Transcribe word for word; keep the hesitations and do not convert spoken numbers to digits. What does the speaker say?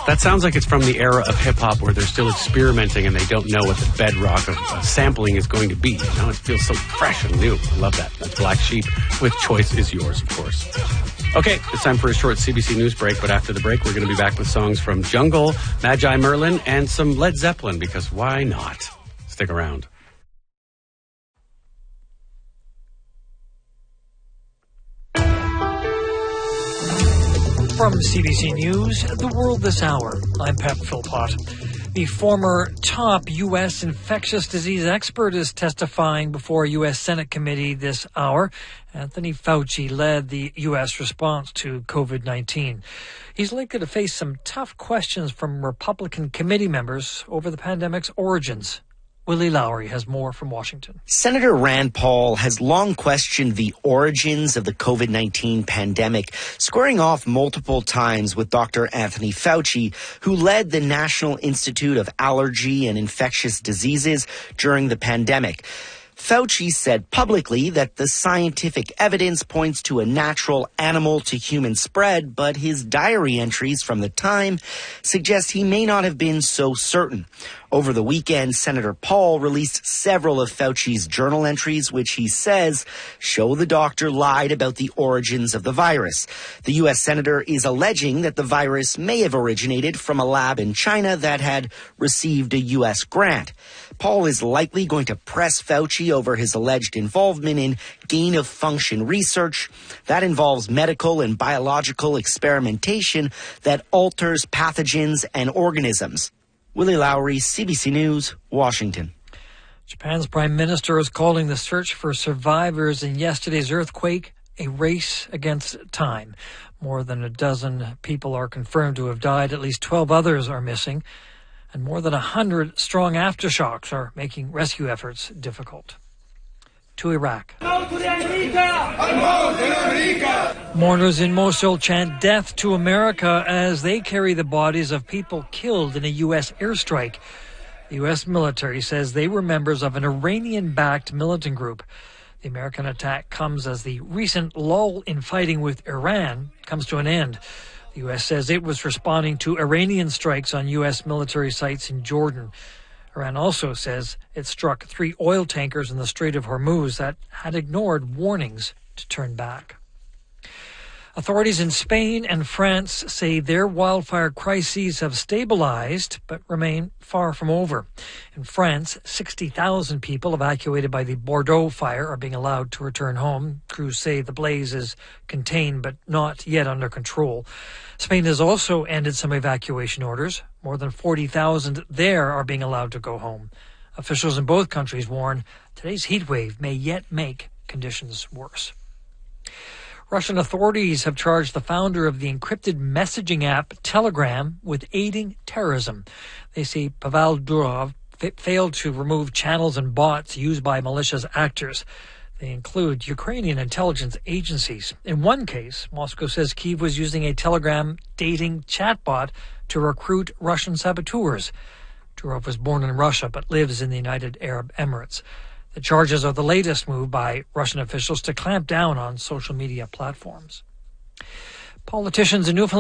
That sounds like it's from the era of hip-hop where they're still experimenting and they don't know what the bedrock of uh, sampling is going to be. You know, it feels so fresh and new. I love that. That's Black Sheep with Choice Is Yours, of course. Okay, it's time for a short C B C News break, but after the break, we're going to be back with songs from Jungle, Magi Merlin, and some Led Zeppelin, because why not? Stick around. From C B C News, The World This Hour, I'm Pep Philpott. The former top U S infectious disease expert is testifying before a U S Senate committee this hour. Anthony Fauci led the U S response to COVID nineteen. He's likely to face some tough questions from Republican committee members over the pandemic's origins. Willie Lowry has more from Washington. Senator Rand Paul has long questioned the origins of the COVID nineteen pandemic, squaring off multiple times with Doctor Anthony Fauci, who led the National Institute of Allergy and Infectious Diseases during the pandemic. Fauci said publicly that the scientific evidence points to a natural animal-to-human spread, but his diary entries from the time suggest he may not have been so certain. Over the weekend, Senator Paul released several of Fauci's journal entries, which he says show the doctor lied about the origins of the virus. The U S senator is alleging that the virus may have originated from a lab in China that had received a U S grant. Paul is likely going to press Fauci over his alleged involvement in gain-of-function research. That involves medical and biological experimentation that alters pathogens and organisms. Willie Lowry, C B C News, Washington. Japan's prime minister is calling the search for survivors in yesterday's earthquake a race against time. More than a dozen people are confirmed to have died. At least twelve others are missing. And more than one hundred strong aftershocks are making rescue efforts difficult. To Iraq. Mourners in Mosul chant death to America as they carry the bodies of people killed in a U S airstrike. The U S military says they were members of an Iranian-backed militant group. The American attack comes as the recent lull in fighting with Iran comes to an end. The U S says it was responding to Iranian strikes on U S military sites in Jordan. Iran also says it struck three oil tankers in the Strait of Hormuz that had ignored warnings to turn back. Authorities in Spain and France say their wildfire crises have stabilized but remain far from over. In France, sixty thousand people evacuated by the Bordeaux fire are being allowed to return home. Crews say the blaze is contained but not yet under control. Spain has also ended some evacuation orders. More than forty thousand there are being allowed to go home. Officials in both countries warn today's heat wave may yet make conditions worse. Russian authorities have charged the founder of the encrypted messaging app Telegram with aiding terrorism. They say Pavel Durov f- failed to remove channels and bots used by malicious actors. They include Ukrainian intelligence agencies. In one case, Moscow says Kyiv was using a Telegram dating chatbot to recruit Russian saboteurs. Durov was born in Russia but lives in the United Arab Emirates. The charges are the latest move by Russian officials to clamp down on social media platforms. Politicians in Newfoundland